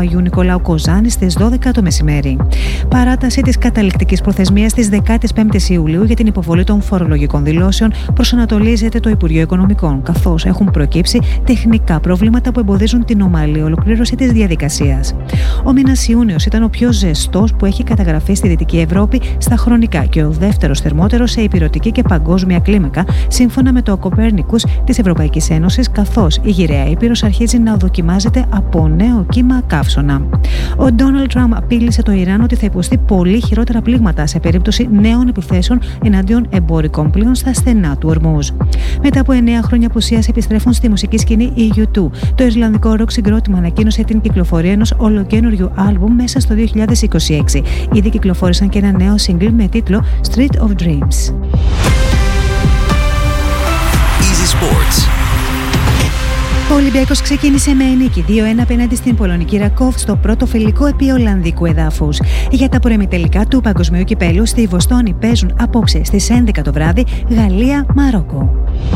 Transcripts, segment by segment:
Αγίου Νικολάου Κοζάνη στις 12 το μεσημέρι. Παράταση της καταληκτικής προθεσμίας της 15ης Ιουλίου για την υποβολή των φορολογικών δηλώσεων προσανατολίζεται το Υπουργείο Οικονομικών, καθώς έχουν προκύψει τεχνικά προβλήματα που εμποδίζουν την ομαλή ολοκλήρωση της διαδικασίας. Ο μήνας Ιούνιος ήταν ο πιο ζεστός που έχει καταγραφεί στη Δυτική Ευρώπη στα χρονικά και ο δεύτερος θερμότερος σε ηπειρωτική και παγκόσμια κλίμακα, σύμφωνα με το Κοπέρνικους της Ευρωπαϊκής Ένωσης, καθώς η γυραιά Ήπειρος αρχίζει να δοκιμάζεται από νέο κύμα καύσωνα. Ο Ντόναλντ Τραμπ απείλησε το Ιράν ότι θα υποστεί πολύ χειρότερα πλήγματα σε περίπτωση νέων επιθέσεων εναντίον εμπορικών πλοίων στα στενά του Ορμούζ. Μετά από 9 χρόνια απουσίας επιστρέφουν στη μουσική σκηνή οι U2. Το Ιρλανδικό ροκ συγκρότημα ανακοίνωσε την κυκλοφορία ενός ολοκαίνουργιου άλμπουμ μέσα στο 2026. Ήδη κυκλοφόρησαν και ένα νέο single με τίτλο Street of Dreams. Easy Sports. Ο Ολυμπιακός ξεκίνησε με νίκη 2-1 απέναντι στην Πολωνική Ρακόβ στο πρώτο φιλικό επί Ολλανδικού εδάφους. Για τα προημιτελικά του Παγκοσμίου Κυπέλλου στη Βοστόνη παίζουν απόψε στις 11 το βράδυ Γαλλία-Μαρόκο.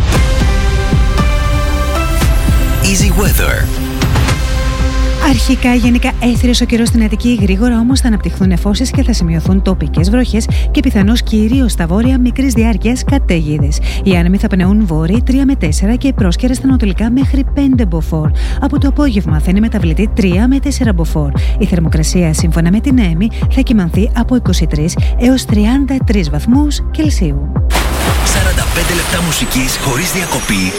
Easy Weather. Αρχικά γενικά έθριος ο καιρός στην Αττική, γρήγορα όμως θα αναπτυχθούν νεφώσεις και θα σημειωθούν τοπικές βροχές και πιθανώς κυρίως στα βόρεια μικρής διάρκειας καταιγίδες. Οι άνεμοι θα πνεούν βόρειοι 3 με 4 και πρόσκαιρες στα νοτιολικά μέχρι 5 μποφόρ. Από το απόγευμα θα είναι μεταβλητή 3 με 4 μποφόρ. Η θερμοκρασία σύμφωνα με την ΕΜΗ θα κυμανθεί από 23 έως 33 βαθμούς Κελσίου. 45 λεπτά μουσικής χωρίς διακοπή.